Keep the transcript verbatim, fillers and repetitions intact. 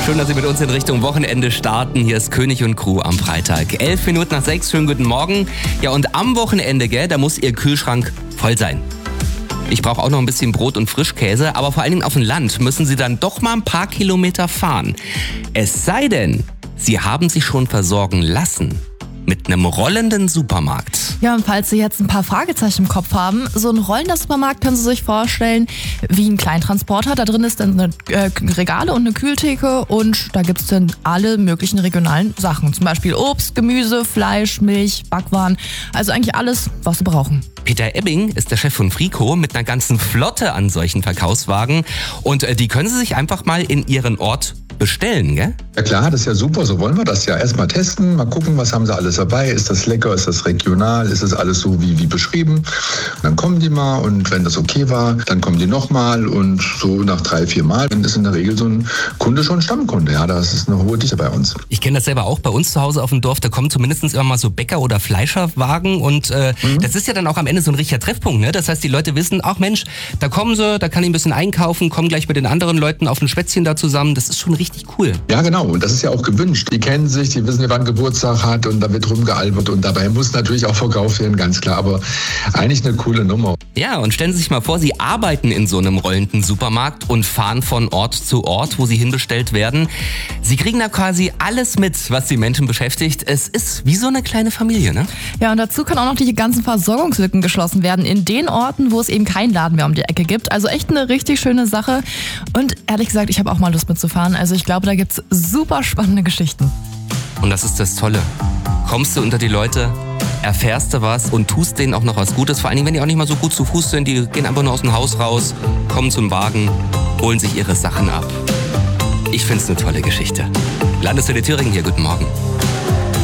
Schön, dass Sie mit uns in Richtung Wochenende starten. Hier ist König und Crew am Freitag. Elf Minuten nach sechs, schönen guten Morgen. Ja, und am Wochenende, gell, da muss Ihr Kühlschrank voll sein. Ich brauche auch noch ein bisschen Brot und Frischkäse, aber vor allen Dingen auf dem Land müssen Sie dann doch mal ein paar Kilometer fahren. Es sei denn, Sie haben sich schon versorgen lassen mit einem rollenden Supermarkt. Ja, und falls Sie jetzt ein paar Fragezeichen im Kopf haben, so ein rollender Supermarkt können Sie sich vorstellen wie ein Kleintransporter. Da drin ist dann eine äh, Regale und eine Kühltheke und da gibt's dann alle möglichen regionalen Sachen. Zum Beispiel Obst, Gemüse, Fleisch, Milch, Backwaren. Also eigentlich alles, was Sie brauchen. Peter Ebbing ist der Chef von Frico mit einer ganzen Flotte an solchen Verkaufswagen. Und äh, die können Sie sich einfach mal in Ihren Ort bestellen, gell? Ja klar, das ist ja super, so wollen wir das ja. Erstmal testen, mal gucken, was haben sie alles dabei. Ist das lecker, ist das regional, ist das alles so wie, wie beschrieben? Und dann kommen die mal und wenn das okay war, dann kommen die nochmal und so nach drei, vier Mal. Dann ist in der Regel so ein Kunde schon Stammkunde. Ja, das ist eine hohe Dichte bei uns. Ich kenne das selber auch bei uns zu Hause auf dem Dorf. Da kommen zumindest immer mal so Bäcker- oder Fleischerwagen und äh, mhm. das ist ja dann auch am Ende so ein richtiger Treffpunkt. Ne? Das heißt, die Leute wissen, ach Mensch, da kommen sie, da kann ich ein bisschen einkaufen, kommen gleich mit den anderen Leuten auf ein Schwätzchen da zusammen. Das ist schon richtig cool. Ja, genau. Und das ist ja auch gewünscht. Die kennen sich, die wissen, wann Geburtstag hat und da wird rumgealbert und dabei muss natürlich auch verkauft werden, ganz klar. Aber eigentlich eine coole Nummer. Ja, und stellen Sie sich mal vor, Sie arbeiten in so einem rollenden Supermarkt und fahren von Ort zu Ort, wo Sie hinbestellt werden. Sie kriegen da quasi alles mit, was die Menschen beschäftigt. Es ist wie so eine kleine Familie, ne? Ja, und dazu können auch noch die ganzen Versorgungslücken geschlossen werden in den Orten, wo es eben keinen Laden mehr um die Ecke gibt. Also echt eine richtig schöne Sache. Und ehrlich gesagt, ich habe auch mal Lust mitzufahren. Also ich glaube, da gibt's super spannende Geschichten. Und das ist das Tolle. Kommst du unter die Leute, erfährst du was und tust denen auch noch was Gutes. Vor allen Dingen, wenn die auch nicht mal so gut zu Fuß sind, die gehen einfach nur aus dem Haus raus, kommen zum Wagen, holen sich ihre Sachen ab. Ich find's eine tolle Geschichte. Landeswelle Thüringen hier, guten Morgen.